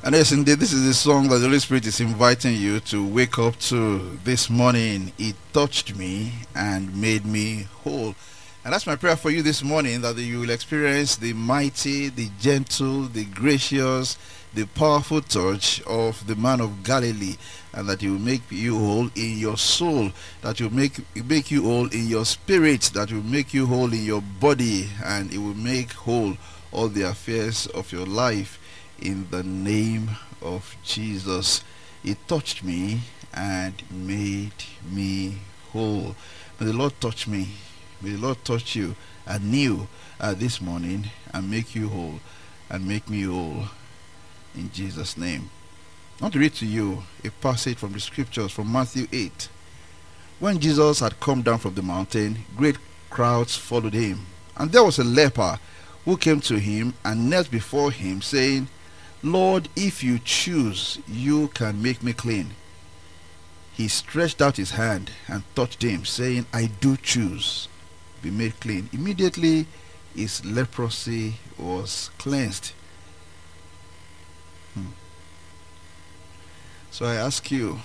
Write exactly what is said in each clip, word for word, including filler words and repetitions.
And yes, indeed, this is the song that the Holy Spirit is inviting you to wake up to this morning. It touched me and made me whole. And that's my prayer for you this morning, that you will experience the mighty, the gentle, the gracious, the powerful touch of the man of Galilee, and that he will make you whole in your soul, that will make make you whole in your spirit, that will make you whole in your body, and it will make whole all the affairs of your life. In the name of Jesus. It touched me and made me whole. May the Lord touch me. May the Lord touch you anew uh, this morning and make you whole and make me whole in Jesus' name. I want to read to you a passage from the scriptures from Matthew eight. When Jesus had come down from the mountain, great crowds followed him. And there was a leper who came to him and knelt before him, saying, Lord, if you choose, you can make me clean. He stretched out his hand and touched him, saying, I do choose, be made clean. Immediately his leprosy was cleansed. Hmm. So I ask you,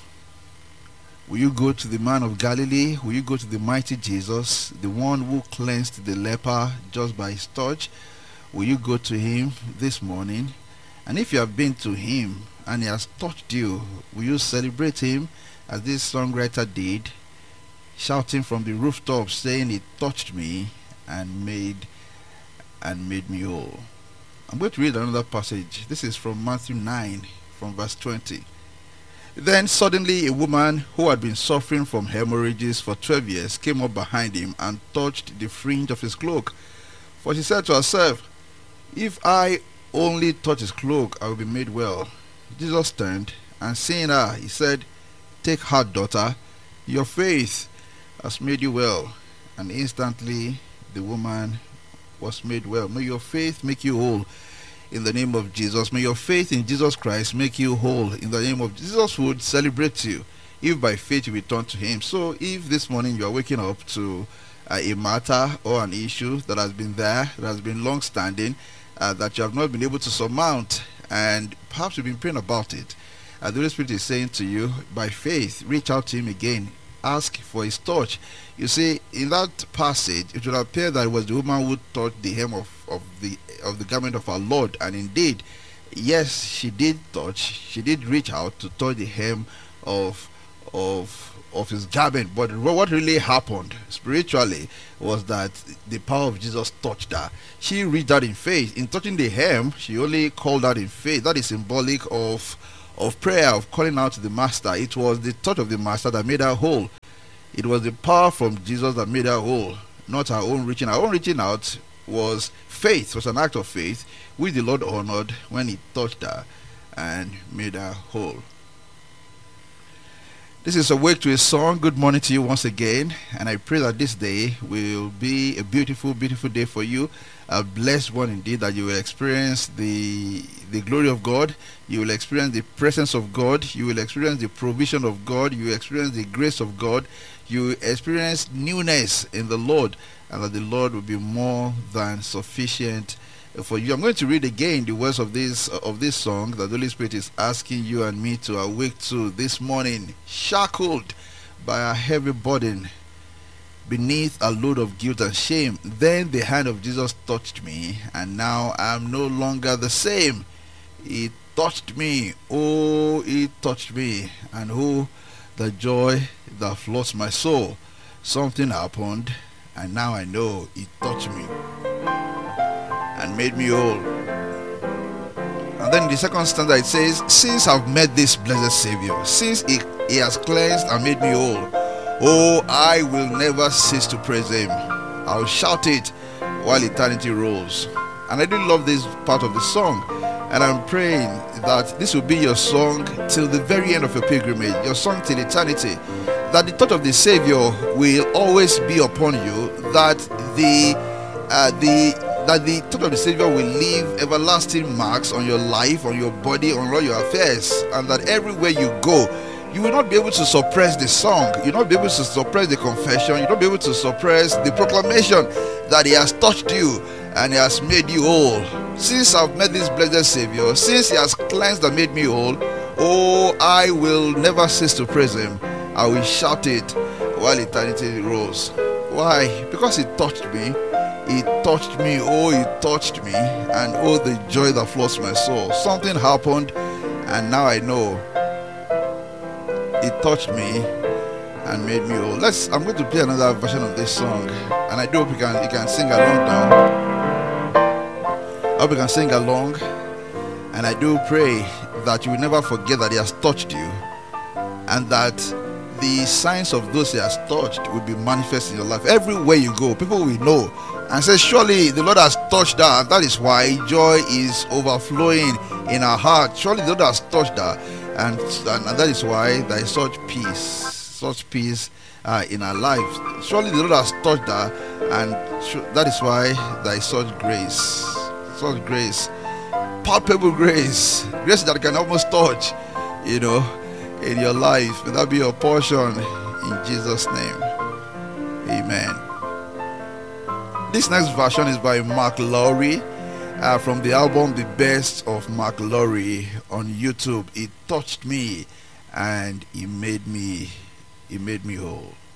will you go to the man of Galilee? Will you go to the mighty Jesus, the one who cleansed the leper just by his touch? Will you go to him this morning? And if you have been to him and he has touched you, will you celebrate him as this songwriter did, shouting from the rooftop, saying, he touched me and made and made me whole. I'm going to read another passage. This is from Matthew nine, from verse twenty. Then suddenly a woman who had been suffering from hemorrhages for twelve years came up behind him and touched the fringe of his cloak. For she said to herself, if I only touch his cloak, I will be made well. Jesus turned, and seeing her, he said, take heart, daughter, your faith has made you well. And instantly the woman was made well. May your faith make you whole in the name of Jesus. May your faith in Jesus Christ make you whole in the name of Jesus. Would celebrate you if by faith you return to him. So if this morning you are waking up to uh, a matter or an issue that has been there, that has been long standing, Uh, that you have not been able to surmount, and perhaps you've been praying about it, uh, the Holy Spirit is saying to you, by faith, reach out to him again, ask for his touch. You see, in that passage, it would appear that it was the woman who touched the hem of, of the of the garment of our Lord, and indeed, yes, she did touch, she did reach out to touch the hem of of of his garment. But what really happened spiritually was that the power of Jesus touched her. She reached out in faith. In touching the hem, she only called out in faith. That is symbolic of of prayer, of calling out to the master. It was the touch of the master that made her whole. It was the power from Jesus that made her whole, not her own reaching. Her own reaching out was faith, was an act of faith, which the Lord honored when he touched her and made her whole. This is Awake to a Song. Good morning to you once again, and I pray that this day will be a beautiful, beautiful day for you, a blessed one indeed, that you will experience the the glory of God, you will experience the presence of God, you will experience the provision of God, you will experience the grace of God, you will experience newness in the Lord, and that the Lord will be more than sufficient for you. I'm going to read again the words of this of this song that the Holy Spirit is asking you and me to awake to this morning. Shackled by a heavy burden, beneath a load of guilt and shame, then the hand of Jesus touched me, and now I am no longer the same. It touched me, oh, it touched me, and oh, the joy that floods my soul. Something happened, and now I know it touched me and made me whole. And then in the second stanza it says, since I've met this blessed Savior, since he, he has cleansed and made me whole, oh, I will never cease to praise him. I'll shout it while eternity rolls. And I do love this part of the song, and I'm praying that this will be your song till the very end of your pilgrimage, your song till eternity, that the touch of the Savior will always be upon you, that the uh, the that the touch of the Savior will leave everlasting marks on your life, on your body, on all your affairs, and that everywhere you go, you will not be able to suppress the song, you will not be able to suppress the confession, you will not be able to suppress the proclamation that he has touched you and he has made you whole. since I've met this blessed Savior, since He has cleansed and made me whole, oh, I will never cease to praise Him. I will shout it while eternity rolls. Why? Because He touched me. He touched me. Oh, He touched me. And oh, the joy that floods my soul. Something happened, and now I know He touched me and made me whole. Let's. I'm going to play another version of this song, and I do hope you can you can sing along now. I hope you can sing along, and I do pray that you will never forget that He has touched you, and that the signs of those He has touched will be manifest in your life. Everywhere you go, people will know and say, surely the Lord has touched her, and that is why joy is overflowing in our heart. Surely the Lord has touched her, and, and, and that is why there is such peace, such peace uh, in our life. Surely the Lord has touched her, and that is why there is such grace, such grace, palpable grace, grace that can almost touch, you know, in your life. May that be your portion in Jesus' name. Amen. This next version is by Mark Lowry uh, from the album The Best of Mark Lowry on YouTube. It touched me and He made me, He made me whole.